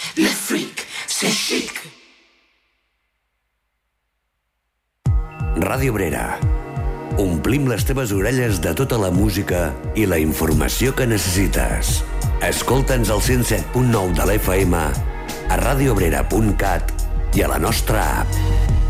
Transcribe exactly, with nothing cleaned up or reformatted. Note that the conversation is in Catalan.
le freak, c'est chic. Ràdio Brera. Omplim les teves orelles de tota la música i la informació que necessites. Escolta'ns al cent set punt nou de l'F M, a radiobrera punt cat i a la nostra app.